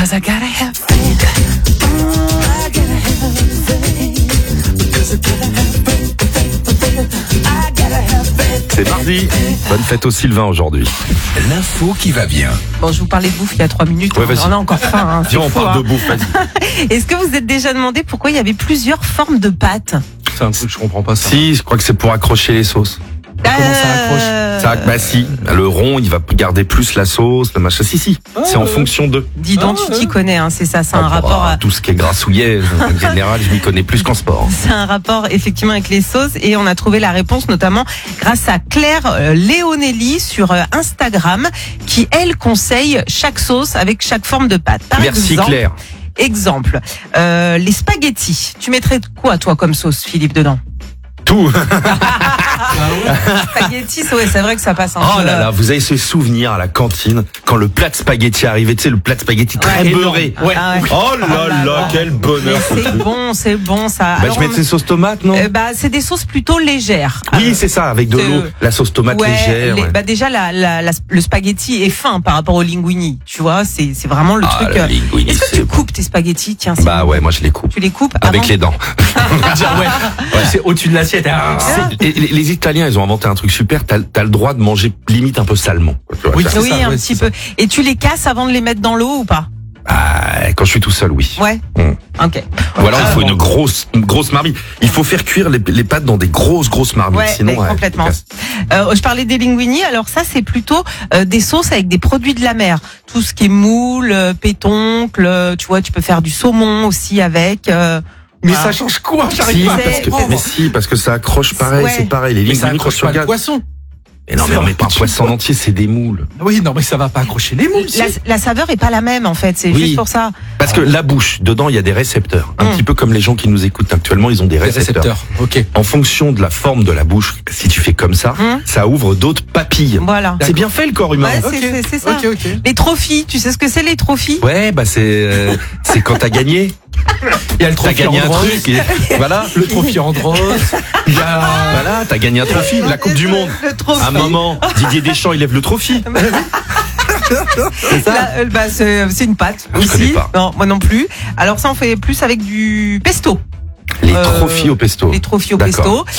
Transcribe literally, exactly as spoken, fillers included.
'Cause I gotta have faith. Mm, I gotta have faith. Because I gotta have faith, faith, faith. I gotta have faith. C'est mardi. Bonne fête aux Sylvain aujourd'hui. L'info qui va bien. Bon, je vous parlais de bouffe il y a trois minutes. Ouais, vas-y. On a encore faim. Hein, Viens, on fou, parle hein. de bouffe, vas-y. Est-ce que vous êtes déjà demandé pourquoi il y avait plusieurs formes de pâtes? C'est un truc, je comprends pas ça. Si, je crois que c'est pour accrocher les sauces. Comment ça accroche Euh, Ça, bah si, le rond, il va garder plus la sauce, le machin. Si, si, c'est en fonction d'eux. Dis donc, Ah, tu t'y ouais. connais, hein, c'est ça, c'est Ah, un bah, rapport à... Tout ce qui est grassouillet, en général, je m'y connais plus qu'en sport. C'est un rapport effectivement avec les sauces et on a trouvé la réponse notamment grâce à Claire euh, Léonelli sur euh, Instagram qui elle conseille chaque sauce avec chaque forme de pâte. Par Merci exemple, Claire. Exemple, euh, les spaghettis. Tu mettrais quoi toi comme sauce, Philippe, dedans? Tout. Spaghettis, ouais, c'est vrai que ça passe un Oh peu. là là, vous avez ce souvenir à la cantine quand le plat de spaghetti arrivait, tu sais, le plat de spaghetti très Ouais, beurré. énorme. Ah ouais. Oh là Ah là là, là. quel bonheur. Mais c'est bon, c'est bon ça. Bah, Alors, je mets on- ces sauces tomates, non? euh, bah, c'est des sauces plutôt légères. Oui, Euh, c'est ça, avec de c'est- l'eau, la sauce tomate Ouais, légère. les- ouais. bah déjà la, la, la- le spaghetti est fin par rapport au linguini, tu vois, c'est c'est vraiment le Ah, truc. le euh, linguini, Est-ce que c'est tu bon. coupes tes spaghettis? Tiens, c'est Bah bon. ouais, moi je les coupe. Tu les coupes Avec avant les dents. Dire, ouais, c'est au-dessus de l'assiette. Ah. Et les, les Italiens, ils ont inventé un truc super. T'as as le droit de manger limite un peu salement. Tu vois, Oui, ça- c'est Oui, ça, un ouais, petit c'est peu. Et tu les casses avant de les mettre dans l'eau ou pas? Ah, quand je suis tout seul, oui. Ouais. Mm. Ok. Ou alors il faut Ah, une bon. grosse, une grosse marmite. Il faut faire cuire les, les pâtes dans des grosses, grosses marmites. Ouais, Sinon, mais ouais, complètement. efficace. Euh, je parlais des linguini. Alors ça, c'est plutôt euh, des sauces avec des produits de la mer. Tout ce qui est moule, euh, pétoncle. euh, Tu vois, tu peux faire du saumon aussi avec. euh, Mais voilà. ça change quoi? Si, J'arrive pas à parce que, comprendre. mais si, parce que ça accroche pareil, Ouais. c'est pareil. Les Mais ça linguini, quand accroche tu pas le regardes. poisson. Mais non, mais on met pas un poisson entier, c'est des moules. Oui, non, mais ça va pas accrocher les moules. si. La, la saveur est pas la même en fait. C'est Oui. juste pour ça. Parce que la bouche, dedans, il y a des récepteurs. Un Mm. petit peu comme les gens qui nous écoutent actuellement, ils ont des Les récepteurs. récepteurs. Ok. En fonction de la forme de la bouche, si tu fais comme ça, Mm. ça ouvre d'autres papilles. Voilà. C'est bien fait le corps humain. Ouais, Ok. c'est- c'est- c'est ça. Ok, ok. Les trophies, tu sais ce que c'est les trophies? Ouais, bah c'est euh, c'est quand t'as gagné. Il y a le T'as trophée gagné un en rose. truc. Et voilà. Le trophée en rose. Il y a. Voilà, t'as gagné un trophée, la Coupe du Monde. Le trophée. À un moment, Didier Deschamps, il lève le trophée. C'est ça. Là, euh, bah, c'est c'est une pâte Ah, je connais aussi. pas. Non, moi non plus. Alors ça, on fait plus avec du pesto. Les Euh, trophies au pesto. Les trophies au D'accord. pesto.